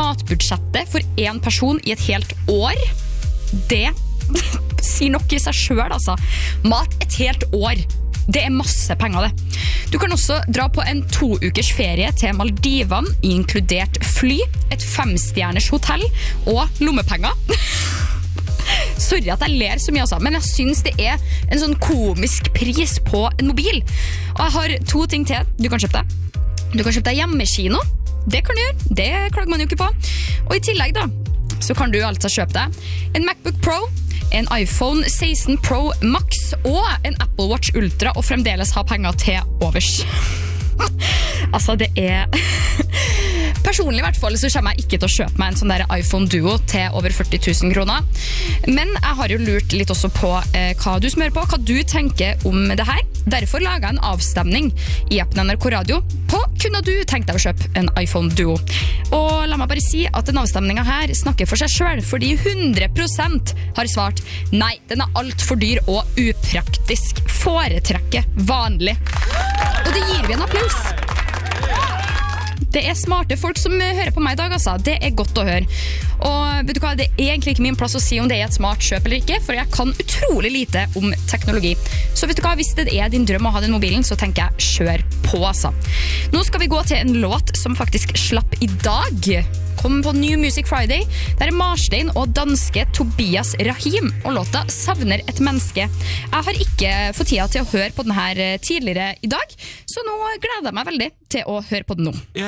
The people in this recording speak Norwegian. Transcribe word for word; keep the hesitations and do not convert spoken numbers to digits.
matbudsjettet for en person i et helt år. Det sier nok i seg selv, altså. Mat et helt år. Det er masse penger, det. Du kan også dra på en to ukers ferie til Maldivene, inkludert fly, et femstjerners hotell og lommepenger. Sorry at jeg ler så mye, altså, men jeg synes det er en sånn komisk pris på en mobil. Og jeg har to ting til du kan kjøpe deg. Du kan kjøpe deg hjemmekino. Det kan du gjøre, det klager man jo ikke på. Og i tillegg da, så kan du altså kjøpe deg en MacBook Pro, en iPhone seksten Pro Max og en Apple Watch Ultra og fremdeles ha penger til overs. Altså, det er... Personlig i hvert fall så kommer jeg ikke til å kjøpe meg en sånn der iPhone Duo til over førti tusen kroner. Men jeg har jo lurt litt også på eh, hva du smører på, hva du tenker om det her. Derfor laget jeg en avstemning i appen N R K Radio på kunne du tenkt deg å kjøpe en iPhone Duo. Og la meg bare si at den avstemningen her snakker for seg selv, fordi hundre prosent har svart nei, den er alt for dyr og upraktisk. Foretrekker vanlig. Og det gir vi en applaus. Det er smarte folk som hører på meg i dag, altså. Det er godt å høre. Og vet du hva, det er egentlig ikke min plass å si om det er et smart kjøp eller ikke, for jeg kan utrolig lite om teknologi. Så vet du hva, hvis det er din drøm å ha den mobilen, så tenker jeg, kjør på, altså. Nå skal vi gå til en låt som faktisk slapp i dag. Kom på New Music Friday. Der er Marstein og danske Tobias Rahim, og låta Savner et menneske. Jeg har ikke fått tida til å høre på den her tidligere i dag, så nå gleder jeg meg veldig til å høre på den nå.